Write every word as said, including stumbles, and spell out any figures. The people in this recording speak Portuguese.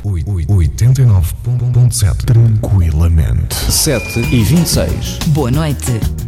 oitenta e nove ponto sete. Tranquilamente. sete e vinte e seis. Boa noite.